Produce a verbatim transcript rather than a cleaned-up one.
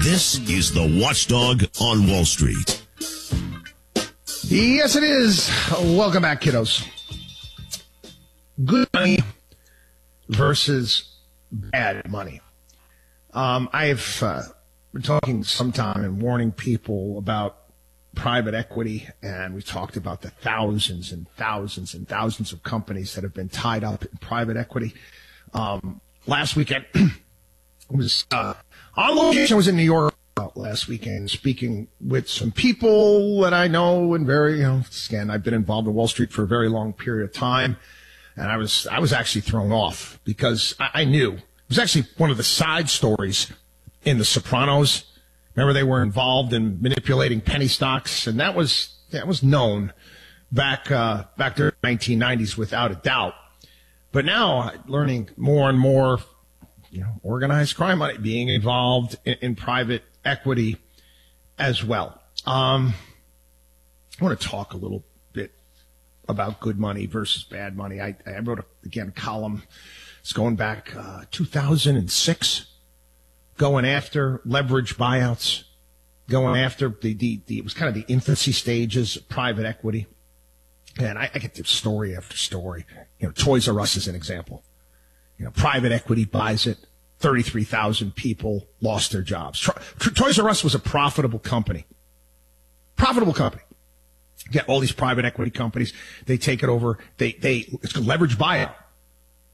This is the Watchdog on Wall Street. Yes, it is. Welcome back, kiddos. Good money versus bad money. Um, I've uh, been talking sometime and warning people about private equity, and we talked about the thousands and thousands and thousands of companies that have been tied up in private equity. Um, last weekend, was uh, on location. I was in New York last weekend speaking with some people that I know and very, you know, again, I've been involved in Wall Street for a very long period of time. And I was, I was actually thrown off because I, I knew it was actually one of the side stories in The Sopranos. Remember, they were involved in manipulating penny stocks, and that was, that was known back, uh, back there in the nineteen nineties without a doubt. But now learning more and more, you know, organized crime money being involved in, in private equity as well. Um, I want to talk a little bit about good money versus bad money. I, I wrote, a, again, a column. It's going back uh, two thousand six, going after leverage buyouts, going after the, the, the, it was kind of the infancy stages of private equity. And I, I get to story after story. You know, Toys R Us is an example. You know, private equity buys it. thirty-three thousand people lost their jobs. Toys R Us was a profitable company. Profitable company. Get all these private equity companies. They take it over. They, they, it's a leverage buyout.